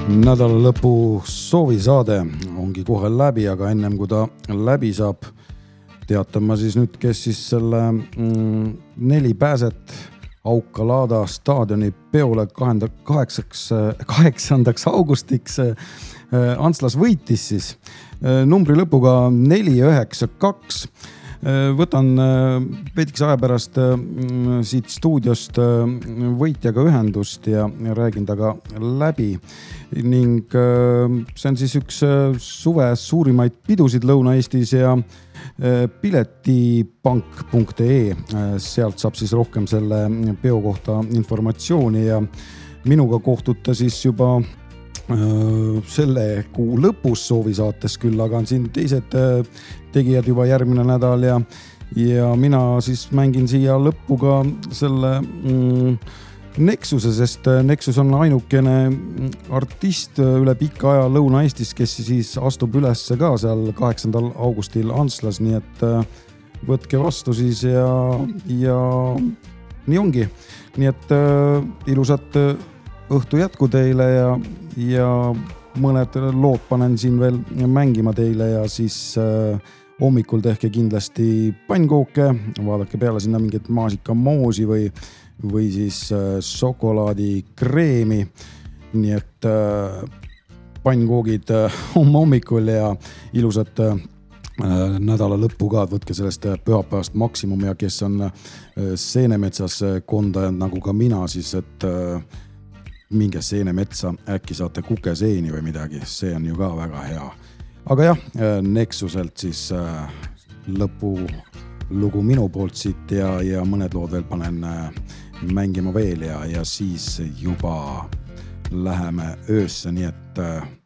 Nädala lõpu soovisaade ongi kohe läbi, aga ennem kui ta läbi saab, teatan ma siis nüüd, kes siis selle 4 pääset Aukalada staadioni peole 8. augustiks Antslas võitis siis numbri lõpuga 492. Võtan veidikese aja pärast siit stuudiost võitjaga ühendust ja räägin taga läbi ning see on siis üks suve suurimaid pidusid Lõuna-Eestis ja piletipank.ee, sealt saab siis rohkem selle peo kohta informatsiooni ja minuga kohtuta siis juba selle kuu lõpus soovisaates küll, aga on siin teised tegijad juba järgmine nädal ja mina siis mängin siia lõppu ka selle Nexuse, sest Nexus on ainukene artist üle pika aja Lõuna-Eestis, kes siis astub üles ka seal 8. augustil Antslas, nii et võtke vastu siis ja nii ongi. Nii et ilusat õhtu jätku teile ja mõned lood panen siin veel mängima teile ja siis hommikul tehke kindlasti pannkooke, vaadake peale sinna mingit maasikamoosi või siis šokolaadikreemi. Nii et pannkoogid hommikul ja ilusat nädala lõppu ka, võtke sellest pühapäevast maksimum ja kes on Seenemetsas kondajad nagu ka mina, siis et minge Seenemetsa, äkki saate kukeseeni või midagi, see on ju ka väga hea. Aga jah, Nexuselt siis lõpulugu minu poolt siit ja mõned lood veel panen mängima veel ja siis juba läheme öösse, nii et